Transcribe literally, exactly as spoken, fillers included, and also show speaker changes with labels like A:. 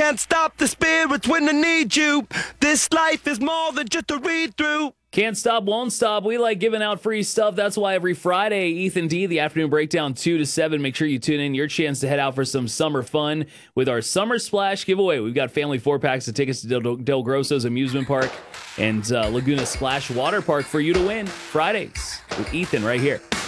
A: can't stop the spirits when they need you. This life is more than just a read-through.
B: Can't stop, won't stop. We like giving out free stuff. That's why every Friday, Ethan D, the afternoon breakdown, two to seven. Make sure you tune in. Your chance to head out for some summer fun with our Summer Splash giveaway. We've got family four packs of tickets to Del, Del Grosso's amusement park and uh, Laguna Splash Water Park for you to win Fridays with Ethan right here.